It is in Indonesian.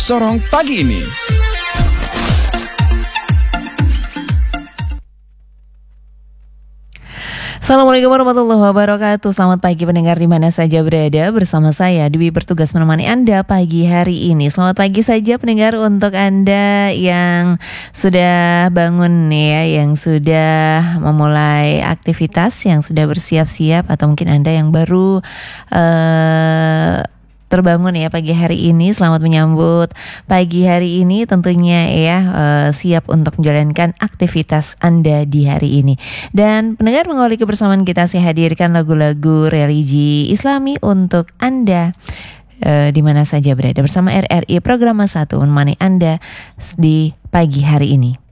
Sorong pagi ini. Assalamualaikum warahmatullahi wabarakatuh. Selamat pagi pendengar di mana saja berada. Bersama saya Dwi bertugas menemani Anda pagi hari ini. Selamat pagi saja pendengar untuk Anda yang sudah bangun ya, yang sudah memulai aktivitas, yang sudah bersiap-siap, atau mungkin Anda yang baru terbangun ya pagi hari ini. Selamat menyambut pagi hari ini tentunya ya, siap untuk menjalankan aktivitas Anda di hari ini. Dan pendengar, mengawali kebersamaan kita, saya hadirkan lagu-lagu religi Islami untuk Anda di mana saja berada bersama RRI Program 1 menemani Anda di pagi hari ini.